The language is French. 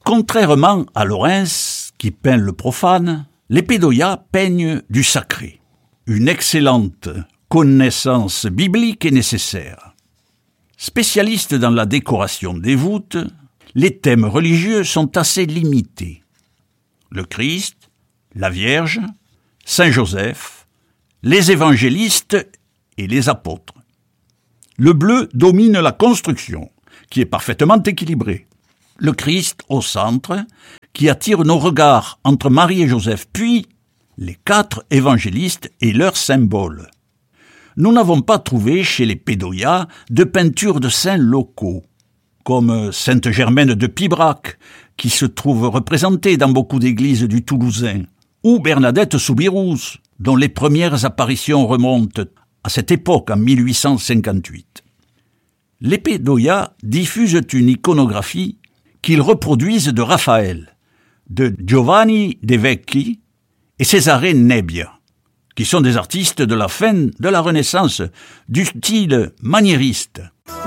Contrairement à Lawrence, qui peint le profane, les Pédoyas peignent du sacré. Une excellente connaissance biblique est nécessaire. Spécialistes dans la décoration des voûtes, les thèmes religieux sont assez limités. Le Christ, la Vierge, Saint Joseph, les évangélistes et les apôtres. Le bleu domine la construction, qui est parfaitement équilibrée. Le Christ au centre, qui attire nos regards entre Marie et Joseph, puis les 4 évangélistes et leurs symboles. Nous n'avons pas trouvé chez les Pédoyas de peintures de saints locaux, comme Sainte Germaine de Pibrac, qui se trouve représentée dans beaucoup d'églises du Toulousain, ou Bernadette Soubirous, dont les premières apparitions remontent à cette époque, en 1858. Les Pédoyas diffusent une iconographie qu'ils reproduisent de Raphaël, de Giovanni De Vecchi et Cesare Nebbia, qui sont des artistes de la fin de la Renaissance, du style maniériste.